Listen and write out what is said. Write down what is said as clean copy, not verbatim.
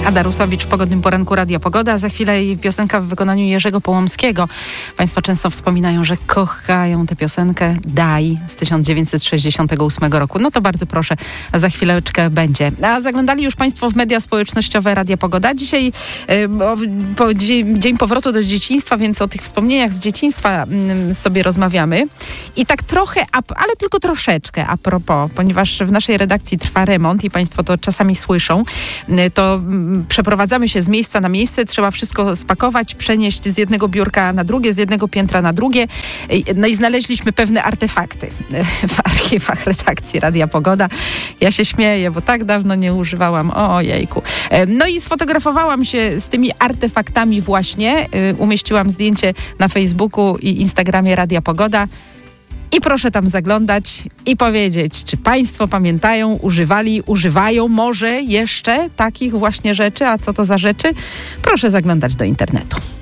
Ada Rusowicz w Pogodnym Poranku Radia Pogoda, a za chwilę piosenka w wykonaniu Jerzego Połomskiego. Państwo często wspominają, że kochają tę piosenkę Daj z 1968 roku. No to bardzo proszę, za chwileczkę będzie. A zaglądali już Państwo w media społecznościowe Radia Pogoda. Dzisiaj dzień powrotu do dzieciństwa, więc o tych wspomnieniach z dzieciństwa sobie rozmawiamy. I tak trochę, ale tylko troszeczkę a propos, ponieważ w naszej redakcji trwa remont i Państwo to czasami słyszą, to przeprowadzamy się z miejsca na miejsce, trzeba wszystko spakować, przenieść z jednego biurka na drugie, z jednego piętra na drugie. No i znaleźliśmy pewne artefakty w archiwach redakcji Radia Pogoda. Ja się śmieję, bo tak dawno nie używałam. Ojejku. No i sfotografowałam się z tymi artefaktami właśnie. Umieściłam zdjęcie na Facebooku i Instagramie Radia Pogoda. I proszę tam zaglądać i powiedzieć, czy Państwo pamiętają, używają może jeszcze takich właśnie rzeczy, a co to za rzeczy? Proszę zaglądać do internetu.